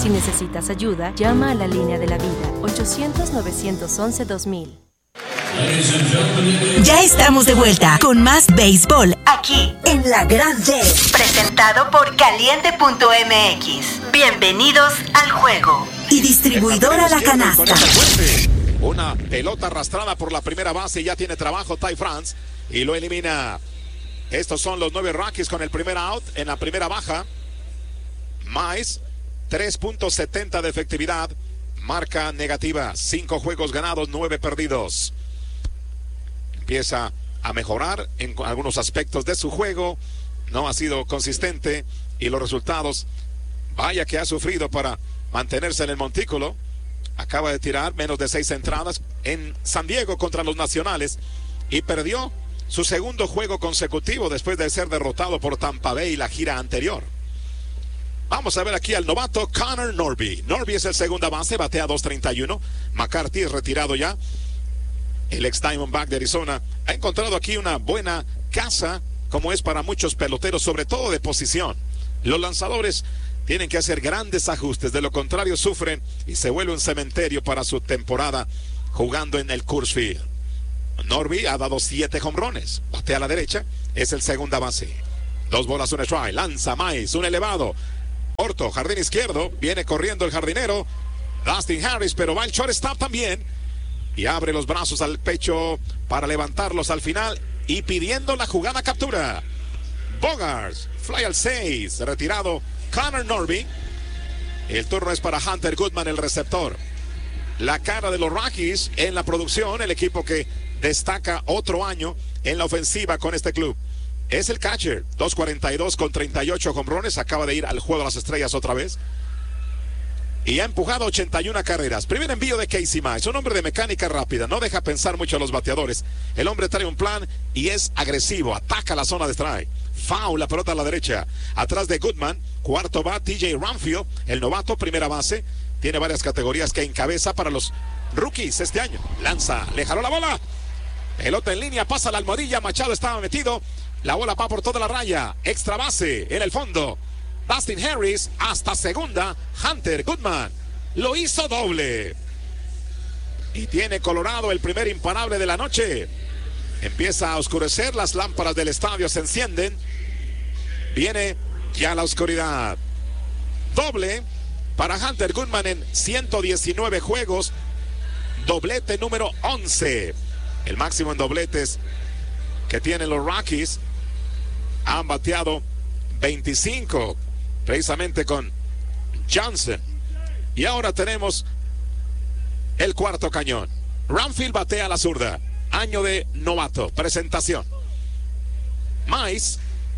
Si necesitas ayuda, llama a la línea de la vida, 800-911-2000. Ya estamos de vuelta con más béisbol aquí en La Grande, presentado por Caliente.mx. Bienvenidos al juego. Y distribuidora La Canasta. Una pelota arrastrada por la primera base, ya tiene trabajo Ty France y lo elimina. Estos son los 9 Rockies con el primer out en la primera baja. Mize, 3.70 de efectividad, marca negativa, 5 juegos ganados, 9 perdidos. Empieza a mejorar en algunos aspectos de su juego, no ha sido consistente y los resultados, vaya que ha sufrido para mantenerse en el montículo. Acaba de tirar menos de 6 entradas en San Diego contra los Nacionales y perdió su segundo juego consecutivo después de ser derrotado por Tampa Bay la gira anterior. Vamos a ver aquí al novato Connor Norby. Norby es el segunda base, batea 2.31. McCarthy es retirado ya. El ex Diamondback de Arizona ha encontrado aquí una buena casa, como es para muchos peloteros, sobre todo de posición. Los lanzadores tienen que hacer grandes ajustes, de lo contrario sufren y se vuelve un cementerio para su temporada jugando en el Coors Field. Norby ha dado 7 jonrones, batea a la derecha, es el segunda base. 2 bolas, un strike, lanza Mize, un elevado. Corto, jardín izquierdo, viene corriendo el jardinero Dustin Harris, pero va el shortstop también y abre los brazos al pecho para levantarlos al final y pidiendo la jugada captura. Bogaerts, fly al 6, retirado Connor Norby. El turno es para Hunter Goodman, el receptor. La cara de los Rockies en la producción, el equipo que destaca otro año en la ofensiva con este club. Es el catcher, 2.42 con 38 jonrones, acaba de ir al juego de las estrellas otra vez. Y ha empujado 81 carreras. Primer envío de Casey Mize, un hombre de mecánica rápida, no deja pensar mucho a los bateadores. El hombre trae un plan y es agresivo, ataca la zona de strike. Foul, la pelota a la derecha. Atrás de Goodman, cuarto va TJ Ramfield, el novato, primera base. Tiene varias categorías que encabeza para los rookies este año. Lanza, le jaló la bola. Pelota en línea, pasa la almohadilla, Machado estaba metido. La bola va por toda la raya. Extra base en el fondo. Dustin Harris hasta segunda. Hunter Goodman lo hizo doble. Y tiene Colorado el primer imparable de la noche. Empieza a oscurecer, las lámparas del estadio se encienden. Viene ya la oscuridad. Doble para Hunter Goodman en 119 juegos. Doblete número 11. El máximo en dobletes que tienen los Rockies. Han bateado 25 precisamente con Johnson. Y ahora tenemos el cuarto cañón. Ramfield batea a la zurda. Año de novato. Presentación. Mize,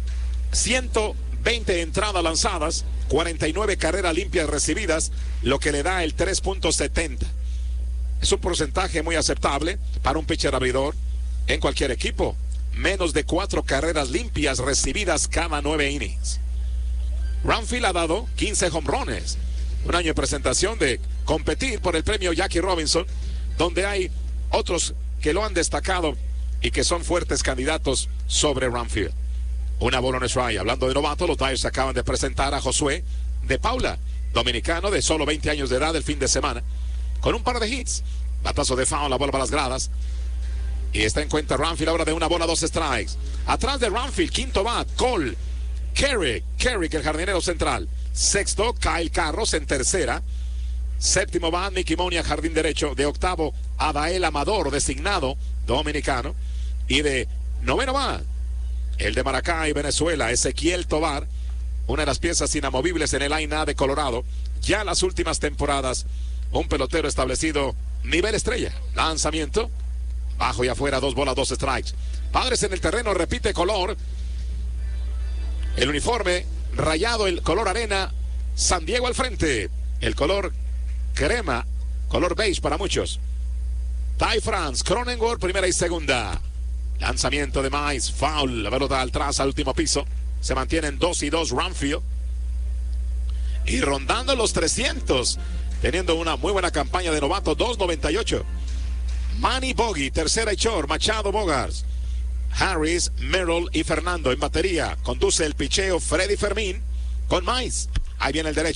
120 entradas lanzadas, 49 carreras limpias recibidas, lo que le da el 3.70. Es un porcentaje muy aceptable para un pitcher abridor en cualquier equipo. Menos de 4 carreras limpias recibidas cada 9 innings. Ramfield ha dado 15 jonrones. Un año de presentación de competir por el premio Jackie Robinson, donde hay otros que lo han destacado y que son fuertes candidatos sobre Ramfield. Una bola en strike. Hablando de novato, los Dodgers acaban de presentar a Josué de Paula, dominicano de solo 20 años de edad el fin de semana, con un par de hits. Batazo de foul, la bola para las gradas. Y está en cuenta Ramfield ahora de una bola, 2 strikes. Atrás de Ramfield, quinto bat, Cole. Kerrick, el jardinero central. Sexto, Kyle Carros en tercera. Séptimo bat, Mickey Monia, jardín derecho. De octavo, Adael Amador, designado dominicano. Y de noveno bat, el de Maracay, Venezuela, Ezequiel Tovar. Una de las piezas inamovibles en el line-up de Colorado. Ya las últimas temporadas, un pelotero establecido nivel estrella. Lanzamiento. Bajo y afuera, 2 bolas, 2 strikes. Padres en el terreno, repite color. El uniforme rayado, el color arena. San Diego al frente. El color crema, color beige para muchos. Ty France, Cronenworth, primera y segunda. Lanzamiento de Mize, foul. La pelota atrás al último piso. Se mantienen 2-2 Ramfield. Y rondando los 300. Teniendo una muy buena campaña de novato, 2.98. Manny Bogey, tercera y short. Machado, Bogaerts, Harris, Merrill y Fernando en batería. Conduce el picheo Freddy Fermín con Mize. Ahí viene el derecho.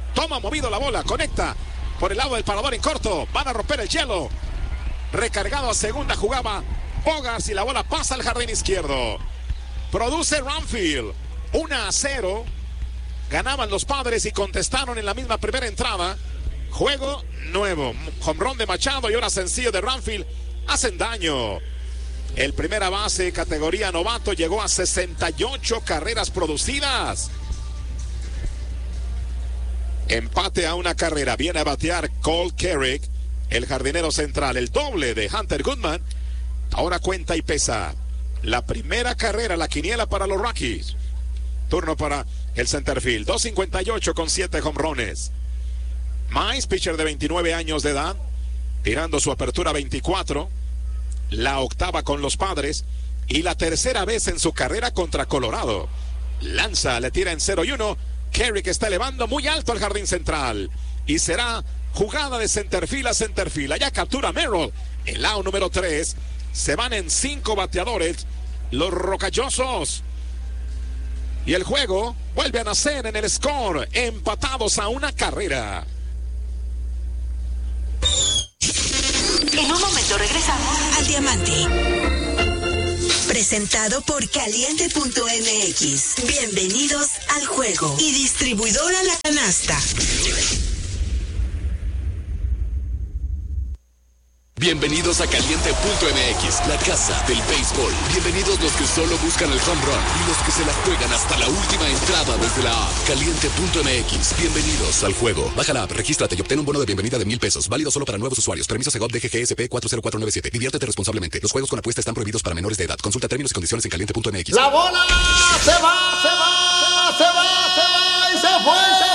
Toma movido la bola, conecta por el lado del parador en corto. Van a romper el hielo. Recargado a segunda jugaba Bogarts y la bola pasa al jardín izquierdo. Produce Ramfield. 1-0. Ganaban los Padres y contestaron en la misma primera entrada. Juego nuevo. Jonrón de Machado y ahora sencillo de Ramfield. Hacen daño. El primera base, categoría novato, llegó a 68 carreras producidas. Empate a una carrera. Viene a batear Cole Kerrick, el jardinero central. El doble de Hunter Goodman. Ahora cuenta y pesa. La primera carrera, la quiniela para los Rockies. Turno para el centerfield. 2.58 con 7 jonrones. Mize, pitcher de 29 años de edad, tirando su apertura 24. La octava con los Padres y la tercera vez en su carrera contra Colorado. Lanza, le tira en 0-1. Kerrick está elevando muy alto al jardín central. Y será jugada de centerfield a centerfield. Allá captura Merrill. El out número 3. Se van en 5 bateadores los Rocallosos. Y el juego vuelve a nacer en el score. Empatados a una carrera. En un momento regresamos al Diamante. Presentado por Caliente.mx. Bienvenidos al juego. Y distribuidora La Canasta. Bienvenidos a Caliente.mx, la casa del béisbol. Bienvenidos los que solo buscan el home run y los que se la juegan hasta la última entrada desde la app. Caliente.mx, bienvenidos al juego. Baja la app, regístrate y obtén un bono de bienvenida de $1,000. Válido solo para nuevos usuarios. Permiso Segov DGGSP 40497. Diviértete responsablemente. Los juegos con apuesta están prohibidos para menores de edad. Consulta términos y condiciones en Caliente.mx. La bola se va y se fue.